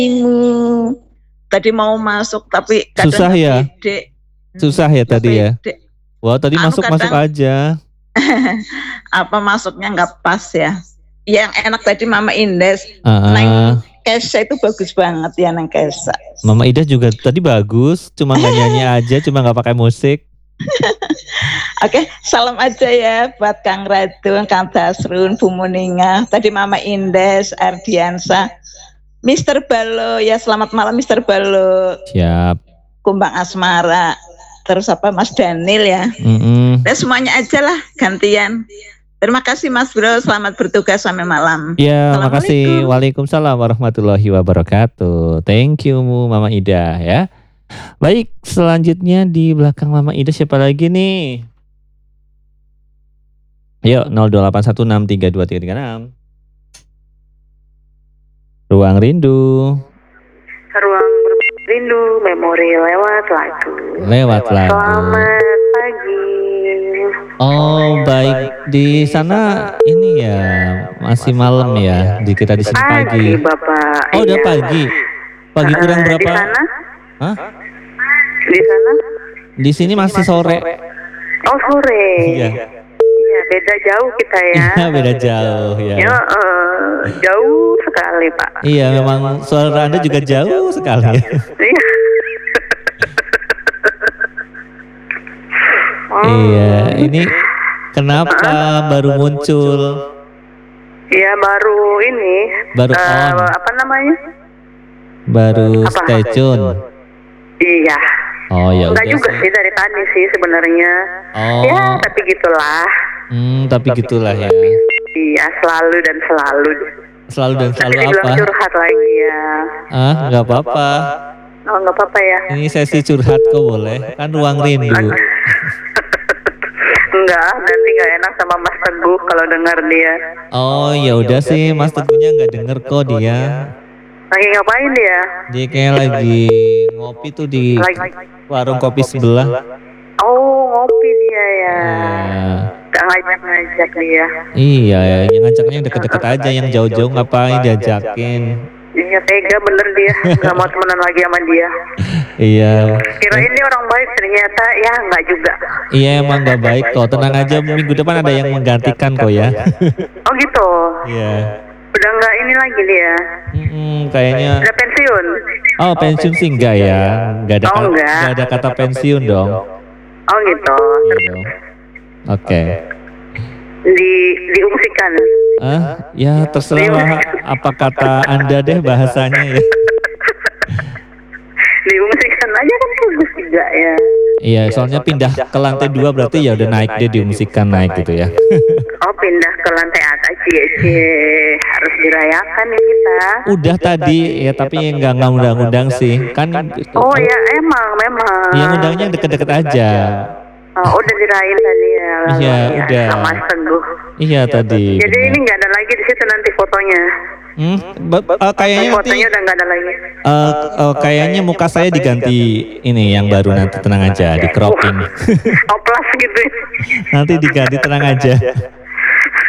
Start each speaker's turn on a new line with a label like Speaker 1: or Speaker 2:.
Speaker 1: Tadi mau masuk tapi kadang
Speaker 2: susah ya.
Speaker 1: pede.
Speaker 2: Susah ya tadi ya. Wah, tadi masuk aja.
Speaker 1: Apa masuknya nggak pas ya. Yang enak tadi Mama Indes. Neng Kesa itu bagus banget ya Neng Kesa.
Speaker 2: Mama Ida juga tadi bagus, cuma nggak nyanyi aja, cuma nggak pakai musik.
Speaker 1: Oke, salam aja ya buat Kang Radun, Kang Dasrun, Bu Muninga, tadi Mama Indes, Ardiansa, Mr. Balo, ya selamat malam Mr. Balo.
Speaker 2: Siap.
Speaker 1: Kumbang Asmara, terus apa Mas Daniel ya. Dan semuanya aja lah gantian. Terima kasih Mas Bro, selamat bertugas sampai malam.
Speaker 2: Ya, makasih. Waalaikumsalam warahmatullahi wabarakatuh. Thank you Mama Ida ya. Baik, selanjutnya di belakang Mama Ida siapa lagi nih? Yuk, 028163236. Ruang Rindu.
Speaker 3: Ruang Rindu, memori lewat lagu.
Speaker 2: Lewat lagu.
Speaker 3: Selamat pagi.
Speaker 2: Oh, baik. Di sana ini ya masih malam ya. Di kita di sini pagi.
Speaker 3: Bapak.
Speaker 2: Oh, udah pagi. Pagi kurang berapa?
Speaker 3: Di sana?
Speaker 2: Hah?
Speaker 3: Di sana?
Speaker 2: Di sini masih sore.
Speaker 3: Oh, sore.
Speaker 2: Iya.
Speaker 3: Iya, beda jauh kita ya.
Speaker 2: Iya, beda jauh ya.
Speaker 3: Ya, jauh sekali, Pak.
Speaker 2: Iya, memang suara Anda juga jauh sekali.
Speaker 3: Iya.
Speaker 2: Iya, ini kenapa baru muncul?
Speaker 3: Iya, baru ini.
Speaker 2: Baru on.
Speaker 3: Apa namanya?
Speaker 2: Baru stay tune.
Speaker 3: Iya.
Speaker 2: Oh ya.
Speaker 3: Enggak juga sih dari tadi sih sebenarnya.
Speaker 2: Oh.
Speaker 3: Ya, tapi gitulah.
Speaker 2: Tapi gitulah ya.
Speaker 3: Iya, selalu dan selalu.
Speaker 2: Selalu dan selalu
Speaker 3: nanti
Speaker 2: apa?
Speaker 3: Curhat lagi ya.
Speaker 2: Nggak apa-apa.
Speaker 3: Oh, nggak apa-apa ya.
Speaker 2: Ini sesi curhat kok boleh. Kan ruang rindu.
Speaker 3: Enggak, nanti nggak enak sama Mas Teguh kalau dengar dia.
Speaker 2: Oh ya udah sih, Mas Teguhnya nggak denger kok dia.
Speaker 3: Lagi ngapain dia?
Speaker 2: Dia kayak lagi ngopi tuh di warung kopi sebelah.
Speaker 3: Oh, ngopi dia ya. Gak ngajak dia.
Speaker 2: Iya, yang ngajaknya yang deket-deket aja, yang jauh-jauh ngapain diajakin.
Speaker 3: Iya, tega bener dia, gak mau temenan lagi sama dia.
Speaker 2: Iya.
Speaker 3: Kirain dia orang baik, ternyata ya nggak juga.
Speaker 2: Iya, emang gak baik kok. Tenang aja, minggu depan ada yang menggantikan kok ya.
Speaker 3: Oh gitu.
Speaker 2: Iya.
Speaker 3: Udah nggak ini lagi dia.
Speaker 2: Kayaknya.
Speaker 3: Udah pensiun.
Speaker 2: Oh, pensiun sih enggak ya. Enggak ada kata pensiun dong.
Speaker 3: Oh gitu.
Speaker 2: Iya dong. Oke.
Speaker 3: Diungsikan.
Speaker 2: Ya terserah apa kata Anda deh bahasanya ya.
Speaker 3: Diungsikan aja kan bagus juga ya.
Speaker 2: Iya, soalnya pindah ke lantai 2 berarti ya udah naik deh, diungsikan naik gitu ya.
Speaker 3: Oh, pindah ke lantai atas sih. Harus dirayakan ya kita.
Speaker 2: Udah tadi ya, tapi nggak ngundang-undang sih. Kan
Speaker 3: oh ya, memang.
Speaker 2: Yang undangnya deket-deket aja.
Speaker 3: Oh, udah dirayain tadi ya.
Speaker 2: Iya, udah.
Speaker 3: Sama Teguh.
Speaker 2: Iya tadi.
Speaker 3: Jadi ini nggak ada lagi di situ nanti fotonya.
Speaker 2: Kayaknya
Speaker 3: fotonya udah nggak ada lagi.
Speaker 2: Kayaknya muka saya diganti ini yang baru nanti, tenang aja, di cropping.
Speaker 3: Oplas gitu.
Speaker 2: Nanti diganti, tenang aja.